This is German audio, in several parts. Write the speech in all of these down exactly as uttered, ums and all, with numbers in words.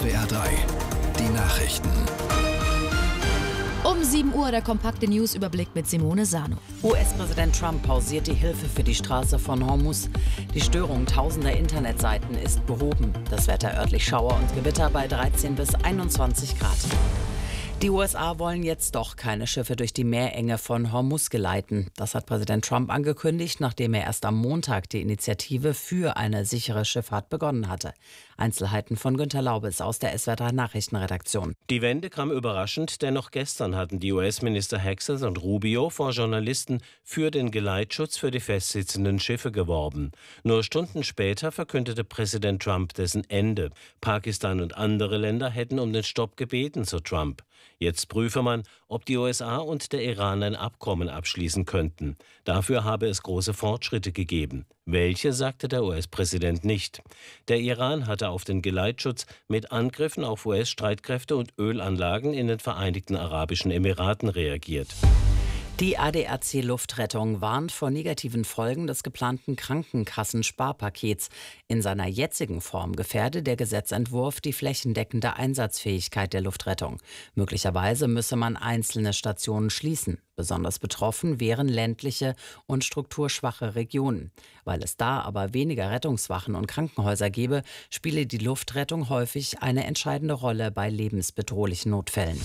S W R drei, die Nachrichten. Um sieben Uhr der kompakte News-Überblick mit Simone Sano. U S-Präsident Trump pausiert die Hilfe für die Straße von Hormuz. Die Störung tausender Internetseiten ist behoben. Das Wetter örtlich Schauer und Gewitter bei dreizehn bis einundzwanzig Grad. Die U S A wollen jetzt doch keine Schiffe durch die Meerenge von Hormuz geleiten. Das hat Präsident Trump angekündigt, nachdem er erst am Montag die Initiative für eine sichere Schifffahrt begonnen hatte. Einzelheiten von Günter Laubes aus der S W R drei Nachrichtenredaktion. Die Wende kam überraschend, denn noch gestern hatten die U S-Minister Haxel und Rubio vor Journalisten für den Geleitschutz für die festsitzenden Schiffe geworben. Nur Stunden später verkündete Präsident Trump dessen Ende. Pakistan und andere Länder hätten um den Stopp gebeten, so Trump. Jetzt prüfe man, ob die U S A und der Iran ein Abkommen abschließen könnten. Dafür habe es große Fortschritte gegeben. Welche, sagte der U S-Präsident nicht. Der Iran hatte auf den Geleitschutz mit Angriffen auf U S-Streitkräfte und Ölanlagen in den Vereinigten Arabischen Emiraten reagiert. Die A D R C Luftrettung warnt vor negativen Folgen des geplanten Krankenkassensparpakets. In seiner jetzigen Form gefährde der Gesetzentwurf die flächendeckende Einsatzfähigkeit der Luftrettung. Möglicherweise müsse man einzelne Stationen schließen. Besonders betroffen wären ländliche und strukturschwache Regionen. Weil es da aber weniger Rettungswachen und Krankenhäuser gebe, spiele die Luftrettung häufig eine entscheidende Rolle bei lebensbedrohlichen Notfällen.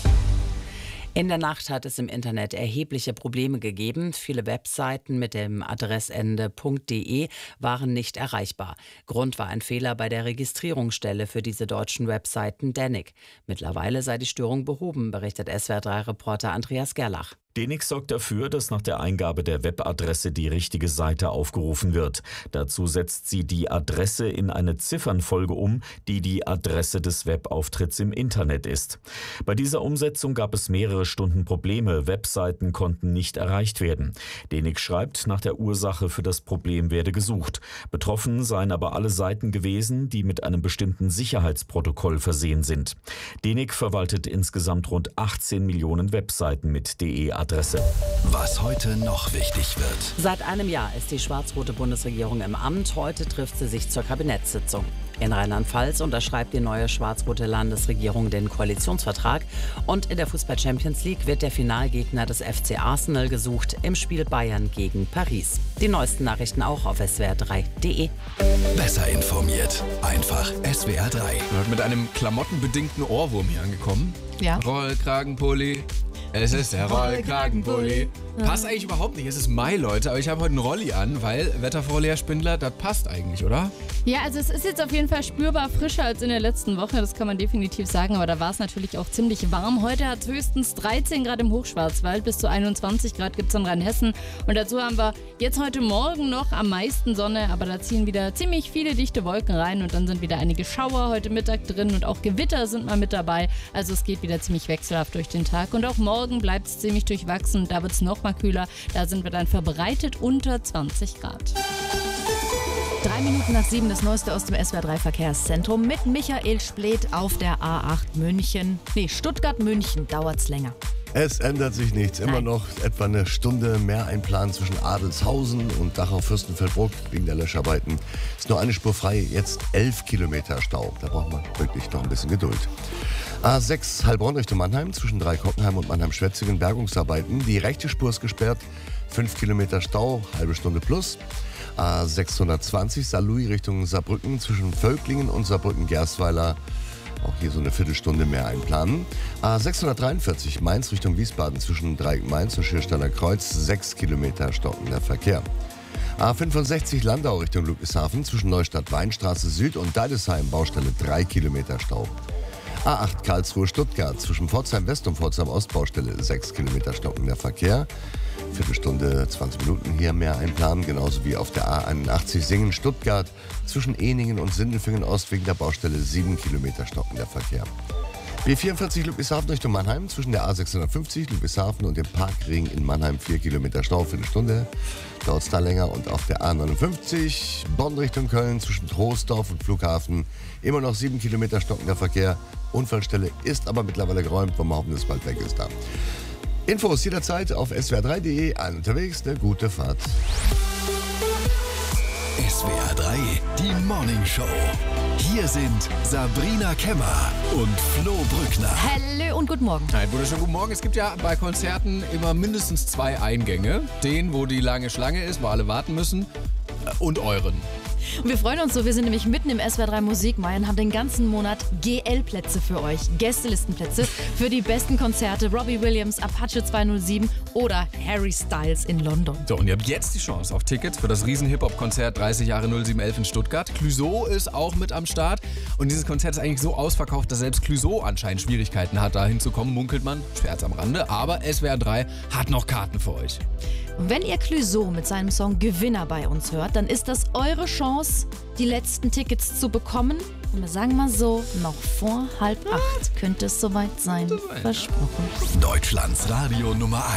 In der Nacht hat es im Internet erhebliche Probleme gegeben. Viele Webseiten mit dem Adressende .de waren nicht erreichbar. Grund war ein Fehler bei der Registrierungsstelle für diese deutschen Webseiten Danik. Mittlerweile sei die Störung behoben, berichtet S W R drei Reporter Andreas Gerlach. Danik sorgt dafür, dass nach der Eingabe der Webadresse die richtige Seite aufgerufen wird. Dazu setzt sie die Adresse in eine Ziffernfolge um, die die Adresse des Webauftritts im Internet ist. Bei dieser Umsetzung gab es mehrere Stunden Probleme. Webseiten konnten nicht erreicht werden. Danik schreibt, nach der Ursache für das Problem werde gesucht. Betroffen seien aber alle Seiten gewesen, die mit einem bestimmten Sicherheitsprotokoll versehen sind. Danik verwaltet insgesamt rund achtzehn Millionen Webseiten mit de-Adresse. Was heute noch wichtig wird. Seit einem Jahr ist die schwarz-rote Bundesregierung im Amt. Heute trifft sie sich zur Kabinettssitzung. In Rheinland-Pfalz unterschreibt die neue schwarz-rote Landesregierung den Koalitionsvertrag. Und in der Fußball-Champions League wird der Finalgegner des F C Arsenal gesucht im Spiel Bayern gegen Paris. Die neuesten Nachrichten auch auf S W R drei punkt de. Besser informiert. Einfach S W R drei. Mit einem klamottenbedingten Ohrwurm hier angekommen. Ja. Rollkragenpulli. Es ist der Rollkragenpulli. Passt eigentlich überhaupt nicht. Es ist Mai, Leute, aber ich habe heute einen Rolli an, weil Wettervorhersager Spindler, das passt eigentlich, oder? Ja, also es ist jetzt auf jeden Fall spürbar frischer als in der letzten Woche, das kann man definitiv sagen, aber da war es natürlich auch ziemlich warm. Heute hat es höchstens dreizehn Grad im Hochschwarzwald, bis zu einundzwanzig Grad gibt es in Rheinhessen. Und dazu haben wir jetzt heute Morgen noch am meisten Sonne, aber da ziehen wieder ziemlich viele dichte Wolken rein und dann sind wieder einige Schauer heute Mittag drin und auch Gewitter sind mal mit dabei. Also es geht wieder ziemlich wechselhaft durch den Tag und auch morgen bleibt es ziemlich durchwachsen, da wird es noch mal kühler, da sind wir dann verbreitet unter zwanzig Grad. Drei Minuten nach sieben, das Neueste aus dem S W R drei Verkehrszentrum mit Michael Splet auf der A acht München. Nee, Stuttgart-München dauert's länger. Es ändert sich nichts. Immer Nein. noch etwa eine Stunde mehr Einplan zwischen Adelshausen und Dachau-Fürstenfeldbruck wegen der Löscharbeiten. Ist nur eine Spur frei, jetzt elf Kilometer Stau. Da braucht man wirklich noch ein bisschen Geduld. A sechs Heilbronn Richtung Mannheim, zwischen Dreikockenheim und Mannheim-Schwetzingen Bergungsarbeiten. Die rechte Spur ist gesperrt, fünf Kilometer Stau, halbe Stunde plus. A sechshundertzwanzig Saarlouis Richtung Saarbrücken, zwischen Völklingen und Saarbrücken-Gersweiler. Auch hier so eine Viertelstunde mehr einplanen. A sechshundertdreiundvierzig Mainz Richtung Wiesbaden, zwischen Dreieck-Mainz und Schiersteiner Kreuz, sechs Kilometer stockender Verkehr. A fünfundsechzig Landau Richtung Ludwigshafen, zwischen Neustadt-Weinstraße Süd und Deidesheim, Baustelle drei Kilometer Stau. A acht Karlsruhe-Stuttgart, zwischen Pforzheim West und Pforzheim Ost, Baustelle sechs Kilometer stockender Verkehr. Viertelstunde, zwanzig Minuten hier mehr einplanen, genauso wie auf der A einundachtzig Singen-Stuttgart, zwischen Ehningen und Sindelfingen Ost wegen der Baustelle sieben Kilometer stockender Verkehr. B vierundvierzig Ludwigshafen Richtung Mannheim, zwischen der A sechshundertfünfzig Ludwigshafen und dem Parkring in Mannheim vier Kilometer Stau, Viertelstunde, dauert es da länger. Und auf der A neunundfünfzig Bonn Richtung Köln, zwischen Troisdorf und Flughafen, immer noch sieben Kilometer stockender Verkehr. Unfallstelle ist aber mittlerweile geräumt, weil man hoffen, dass es bald weg ist da. Infos jederzeit auf S W R drei punkt de. Ein unterwegs, eine gute Fahrt. S W R drei, die Morning Show. Hier sind Sabrina Kemmer und Flo Brückner. Hallo und guten Morgen. Einen wunderschönen guten Morgen. Es gibt ja bei Konzerten immer mindestens zwei Eingänge. Den, wo die lange Schlange ist, wo alle warten müssen, und euren. Und wir freuen uns so, wir sind nämlich mitten im S W R drei Musikmai und haben den ganzen Monat G L-Plätze für euch, Gästelistenplätze für die besten Konzerte. Robbie Williams, Apache zweihundertsieben oder Harry Styles in London. So, und ihr habt jetzt die Chance auf Tickets für das Riesen-Hip-Hop-Konzert dreißig Jahre null sieben elf in Stuttgart. Clouseau ist auch mit am Start. Und dieses Konzert ist eigentlich so ausverkauft, dass selbst Clouseau anscheinend Schwierigkeiten hat, da hinzukommen, munkelt man. Scherz am Rande. Aber S W R drei hat noch Karten für euch. Und wenn ihr Clouseau mit seinem Song Gewinner bei uns hört, dann ist das eure Chance, die letzten Tickets zu bekommen. Und wir sagen mal so, noch vor halb acht könnte es soweit sein. Versprochen. Deutschlands Radio Nummer eins.